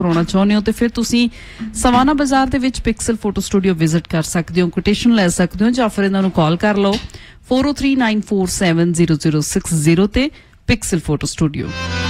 ਕਰਾਉਣਾ ਚਾਹੁੰਦੇ ਹੋ ਤੇ ਫਿਰ ਤੁਸੀਂ ਸਵਾਨਾ ਬਾਜ਼ਾਰ ਦੇ ਵਿੱਚ ਪਿਕਸਲ ਫੋਟੋ ਸਟੂਡੀਓ ਵਿਜ਼ਿਟ ਕਰ ਸਕਦੇ ਹੋ, ਕੋਟੇਸ਼ਨ ਲੈ ਸਕਦੇ ਹੋ ਜਾਂ ਫਿਰ ਇਹਨਾਂ ਨੂੰ ਕਾਲ ਕਰ ਲਓ 4039470060 ਤੇ ਪਿਕਸਲ ਫੋਟੋ ਸਟੂਡੀਓ।